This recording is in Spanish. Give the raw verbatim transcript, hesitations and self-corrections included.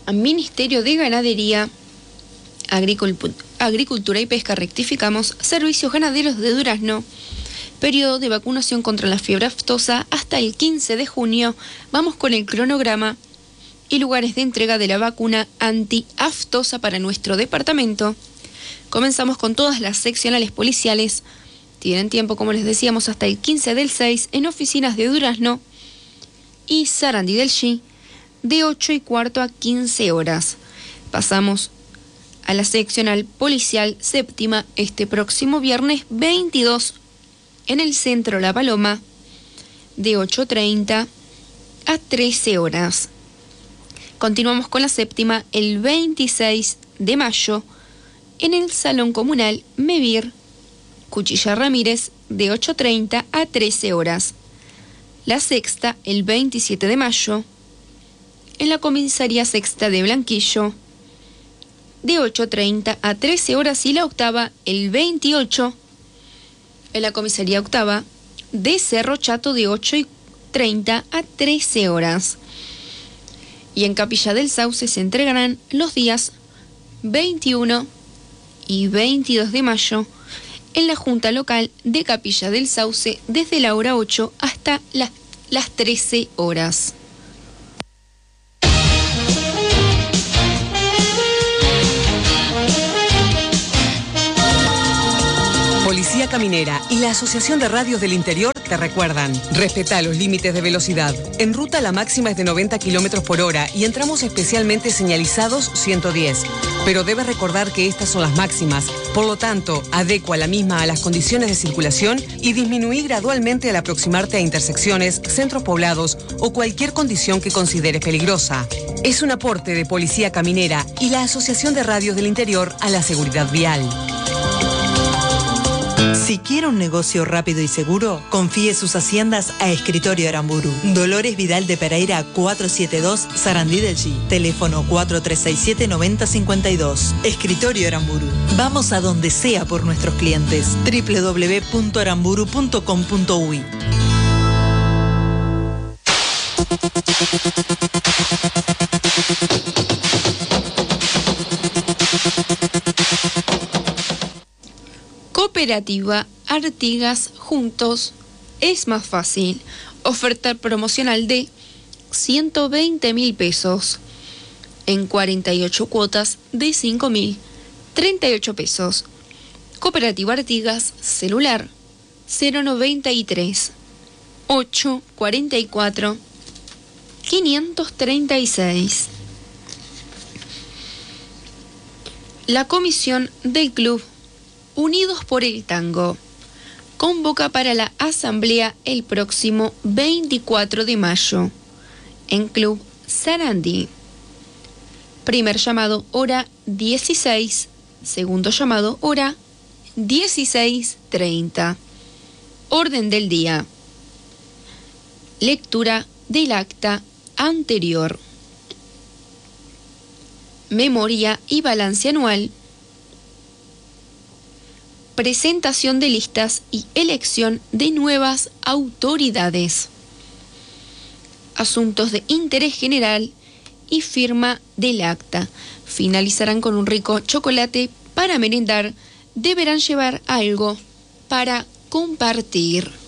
Ministerio de Ganadería, Agricultura y Pesca, rectificamos, Servicios Ganaderos de Durazno, periodo de vacunación contra la fiebre aftosa hasta el quince de junio. Vamos con el cronograma y lugares de entrega de la vacuna anti-aftosa para nuestro departamento. Comenzamos con todas las seccionales policiales. Tienen tiempo, como les decíamos, hasta el quince del seis en oficinas de Durazno y Sarandí del G, de ocho y cuarto a quince horas. Pasamos a la seccional policial séptima este próximo viernes veintidós en el centro La Paloma, de ocho treinta a trece horas. Continuamos con la séptima el veintiséis de mayo en el Salón Comunal Mevir, Cuchilla Ramírez, de ocho treinta a trece horas. La sexta el veintisiete de mayo en la Comisaría Sexta de Blanquillo, de ocho treinta a trece horas, y la octava el veintiocho en la Comisaría Octava de Cerro Chato, de ocho treinta a trece horas. Y en Capilla del Sauce se entregarán los días veintiuno y veintidós de mayo en la Junta Local de Capilla del Sauce, desde la hora ocho hasta las, las trece horas. Policía Caminera y la Asociación de Radios del Interior te recuerdan: respetá los límites de velocidad. En ruta la máxima es de noventa kilómetros por hora y en tramos especialmente señalizados ciento diez. Pero debes recordar que estas son las máximas. Por lo tanto, adecua la misma a las condiciones de circulación y disminuí gradualmente al aproximarte a intersecciones, centros poblados o cualquier condición que consideres peligrosa. Es un aporte de Policía Caminera y la Asociación de Radios del Interior a la seguridad vial. Si quiere un negocio rápido y seguro, confíe sus haciendas a Escritorio Aramburu. Dolores Vidal de Pereira cuatrocientos setenta y dos, Sarandí del G. Teléfono cuatro tres seis siete, nueve cero cinco dos. Escritorio Aramburu. Vamos a donde sea por nuestros clientes. doble u doble u doble u punto aramburu punto com punto u y. Cooperativa Artigas, juntos es más fácil. Oferta promocional de ciento veinte mil pesos en cuarenta y ocho cuotas de cinco mil treinta y ocho pesos. Cooperativa Artigas, celular cero noventa y tres, ochocientos cuarenta y cuatro, quinientos treinta y seis. La comisión del Club Unidos por el Tango convoca para la asamblea el próximo veinticuatro de mayo en Club Sarandí. Primer llamado hora dieciséis, segundo llamado hora dieciséis treinta. Orden del día: lectura del acta anterior, memoria y balance anual, presentación de listas y elección de nuevas autoridades, asuntos de interés general y firma del acta. Finalizarán con un rico chocolate para merendar. Deberán llevar algo para compartir.